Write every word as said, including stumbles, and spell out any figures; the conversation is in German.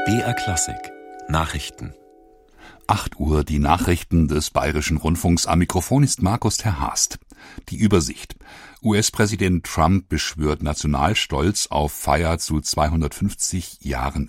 B R Klassik Nachrichten. acht Uhr die Nachrichten des Bayerischen Rundfunks. Am Mikrofon ist Markus Terhast. Die Übersicht. U S-Präsident Trump beschwört Nationalstolz auf Feier zu zweihundertfünfzig Jahren